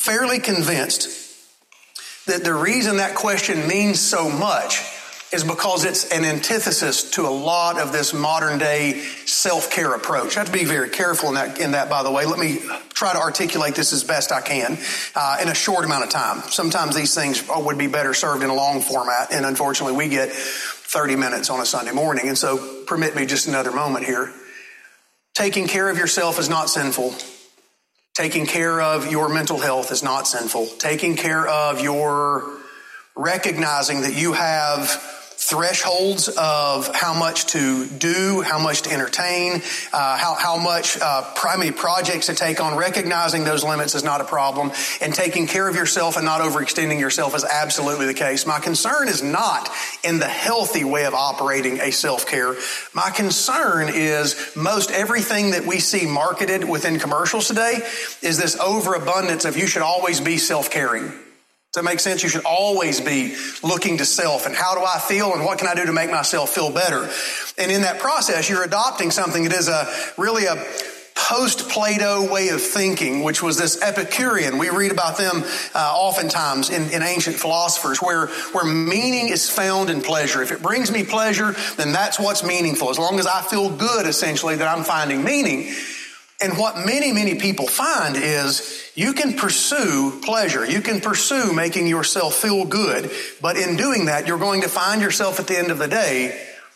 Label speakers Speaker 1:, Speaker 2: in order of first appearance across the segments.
Speaker 1: fairly convinced that the reason that question means so much is because it's an antithesis to a lot of this modern day self-care approach. I have to be very careful in that, by the way. Let me try to articulate this as best I can in a short amount of time. Sometimes these things would be better served in a long format, and unfortunately we get 30 minutes on a Sunday morning. And so permit me just another moment here. Taking care of yourself is not sinful. Taking care of your mental health is not sinful. Taking care of your recognizing that you have thresholds of how much to do, how much to entertain, how many projects to take on. Recognizing those limits is not a problem. And taking care of yourself and not overextending yourself is absolutely the case. My concern is not in the healthy way of operating a self-care. My concern is most everything that we see marketed within commercials today is this overabundance of you should always be self-caring. Does that make sense? You should always be looking to self and how do I feel and what can I do to make myself feel better? And in that process, you're adopting something that is really a post-Plato way of thinking, which was this Epicurean. We read about them oftentimes in ancient philosophers where meaning is found in pleasure. If it brings me pleasure, then that's what's meaningful. As long as I feel good, essentially, that I'm finding meaning. And what many, many people find is you can pursue pleasure. You can pursue making yourself feel good. But in doing that, you're going to find yourself at the end of the day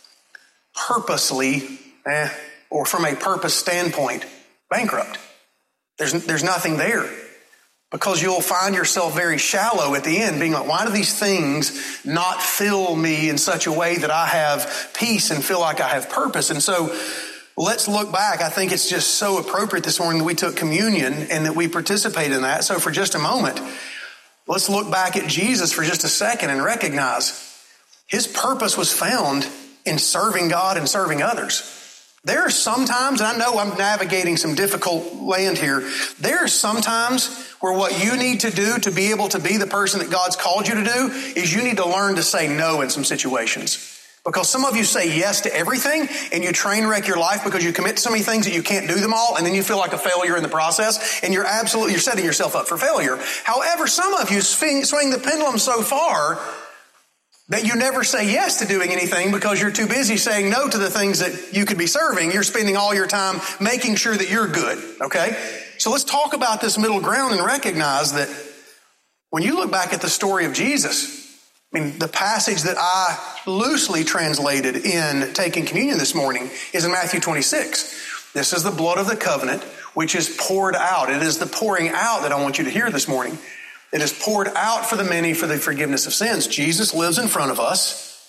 Speaker 1: purposely, or from a purpose standpoint, bankrupt. There's nothing there. Because you'll find yourself very shallow at the end, being like, why do these things not fill me in such a way that I have peace and feel like I have purpose? And so let's look back. I think it's just so appropriate this morning that we took communion and that we participate in that. So for just a moment, let's look back at Jesus for just a second and recognize his purpose was found in serving God and serving others. There are some times, and I know I'm navigating some difficult land here, there are some times where what you need to do to be able to be the person that God's called you to do is you need to learn to say no in some situations. Because some of you say yes to everything and you train wreck your life because you commit to so many things that you can't do them all, and then you feel like a failure in the process, and you're setting yourself up for failure. However, some of you swing the pendulum so far that you never say yes to doing anything because you're too busy saying no to the things that you could be serving. You're spending all your time making sure that you're good, okay? So let's talk about this middle ground and recognize that when you look back at the story of Jesus, I mean, the passage that I loosely translated in taking communion this morning is in Matthew 26. This is the blood of the covenant, which is poured out. It is the pouring out that I want you to hear this morning. It is poured out for the many for the forgiveness of sins. Jesus lives in front of us.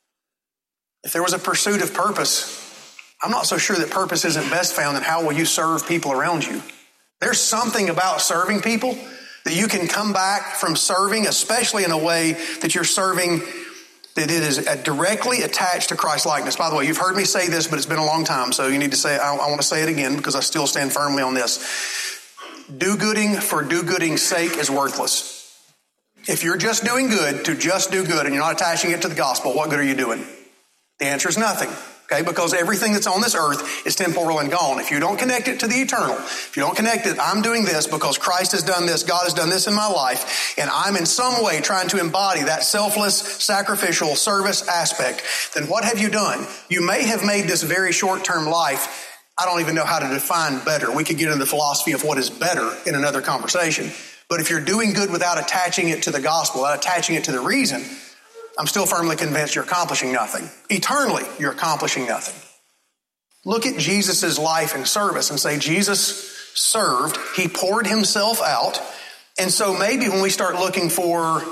Speaker 1: If there was a pursuit of purpose, I'm not so sure that purpose isn't best found in how will you serve people around you. There's something about serving people that you can come back from serving, especially in a way that you're serving that it is directly attached to Christ's likeness. By the way, you've heard me say this, but it's been a long time, so you need to say, I want to say it again because I still stand firmly on this. Do-gooding for do-gooding's sake is worthless. If you're just doing good to just do good and you're not attaching it to the gospel, what good are you doing? The answer is nothing. Okay, because everything that's on this earth is temporal and gone. If you don't connect it to the eternal, if you don't connect it, I'm doing this because Christ has done this, God has done this in my life, and I'm in some way trying to embody that selfless, sacrificial service aspect, then what have you done? You may have made this very short-term life, I don't even know how to define better. We could get into the philosophy of what is better in another conversation. But if you're doing good without attaching it to the gospel, without attaching it to the reason, I'm still firmly convinced you're accomplishing nothing. Eternally, you're accomplishing nothing. Look at Jesus' life and service and say, Jesus served, he poured himself out. And so maybe when we start looking for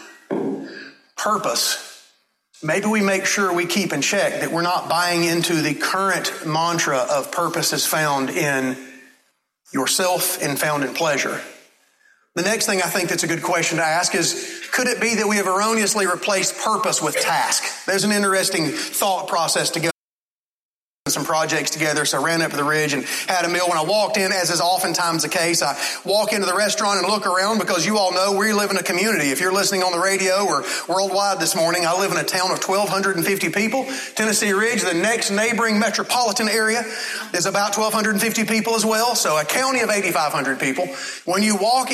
Speaker 1: purpose, maybe we make sure we keep in check that we're not buying into the current mantra of purpose is found in yourself and found in pleasure. The next thing I think that's a good question to ask is, could it be that we have erroneously replaced purpose with task? There's an interesting thought process to go. Some projects together, so I ran up to the ridge and had a meal. When I walked in, as is oftentimes the case, I walk into the restaurant and look around because you all know we live in a community. If you're listening on the radio or worldwide this morning, I live in a town of 1,250 people. Tennessee Ridge, the next neighboring metropolitan area, is about 1,250 people as well, so a county of 8,500 people. When you walk